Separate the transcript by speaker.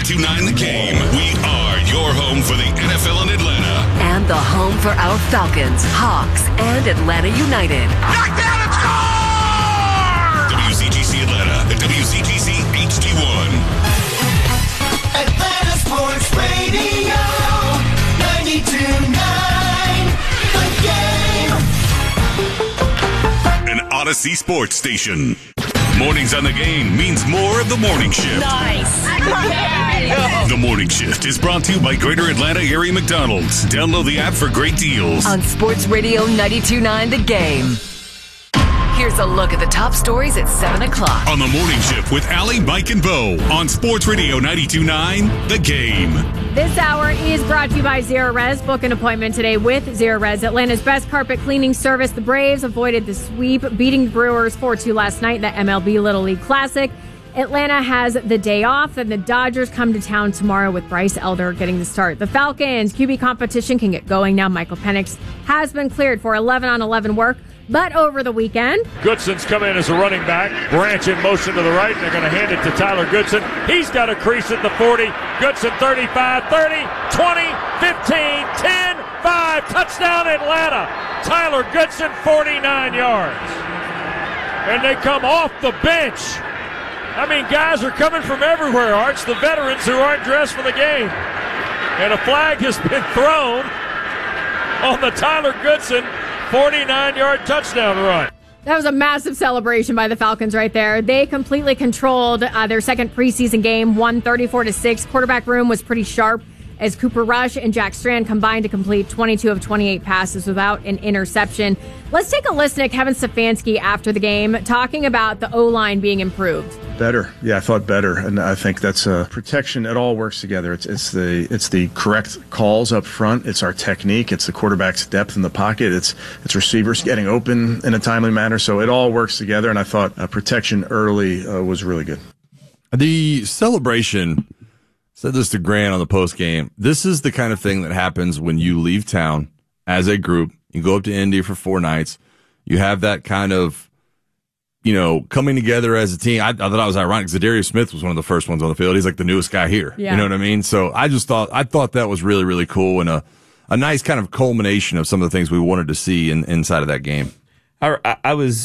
Speaker 1: 92.9 The Game. We are your home for the NFL in Atlanta.
Speaker 2: And the home for our Falcons, Hawks, and Atlanta United.
Speaker 1: Knockdown and score! WCGC Atlanta and WCGC HD1.
Speaker 3: Atlanta Sports Radio, 92.9 The Game.
Speaker 1: An Odyssey Sports Station. Mornings on The Game means more of the morning shift.
Speaker 4: Nice.
Speaker 1: The morning shift is brought to you by Greater Atlanta Area McDonald's. Download the app for great deals.
Speaker 2: On Sports Radio 92.9 The Game. Here's a look at the top stories at 7 o'clock.
Speaker 1: On the morning shift with Allie, Mike, and Bo on Sports Radio 92.9 The Game.
Speaker 5: This hour is brought to you by Zerorez. Book an appointment today with Zerorez, Atlanta's best carpet cleaning service. The Braves avoided the sweep, beating the Brewers 4-2 last night in the MLB Little League Classic. Atlanta has the day off, and the Dodgers come to town tomorrow with Bryce Elder getting the start. The Falcons QB competition can get going now. Michael Penix has been cleared for 11-on-11 work. But over the weekend,
Speaker 6: Goodson's come in as a running back. Branch in motion to the right. They're going to hand it to Tyler Goodson. He's got a crease at the 40. Goodson 35, 30, 20, 15, 10, 5. Touchdown Atlanta. Tyler Goodson 49 yards. And they come off the bench. I mean, guys are coming from everywhere, Arch. The veterans who aren't dressed for the game. And a flag has been thrown on the Tyler Goodson 49-yard touchdown run.
Speaker 5: that was a massive celebration by the Falcons right there. They completely controlled their second preseason game, won 34-6. Quarterback room was pretty sharp as Cooper Rush and Jack Strand combined to complete 22 of 28 passes without an interception. Let's take a listen to Kevin Stefanski after the game talking about the O-line being improved.
Speaker 7: Better. Yeah, I thought better. And I think that's protection. It all works together. It's the correct calls up front. It's our technique. It's the quarterback's depth in the pocket. It's receivers getting open in a timely manner. So it all works together. And I thought protection early was really good.
Speaker 8: The celebration, said this to Grant on the post game. This is the kind of thing that happens when you leave town as a group. You go up to Indy for 4 nights. You have that kind of, coming together as a team. I thought it was ironic. Zadarius Smith was one of the first ones on the field. He's like the newest guy here. Yeah. You know what I mean? So I thought that was really, really cool and a nice kind of culmination of some of the things we wanted to see inside of that game.
Speaker 9: I was